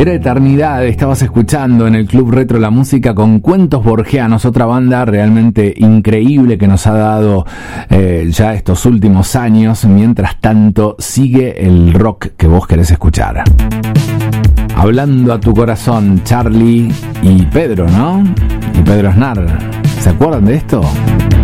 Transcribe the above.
Era Eternidad, estabas escuchando en el Club Retro la música con Cuentos Borgianos, otra banda realmente increíble que nos ha dado ya estos últimos años. Mientras tanto, sigue el rock que vos querés escuchar. Hablando a tu corazón, Charlie y Pedro, ¿no? Y Pedro Aznar. ¿Se acuerdan de esto?